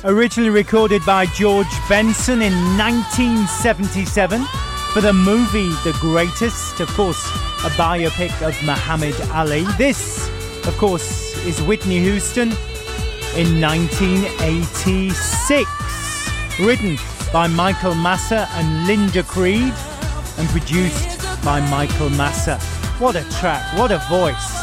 Originally recorded by George Benson in 1977 for the movie The Greatest, of course, a biopic of Muhammad Ali. This, of course, is Whitney Houston in 1986. Written by Michael Massa and Linda Creed and produced by Michael Massa. What a track, what a voice.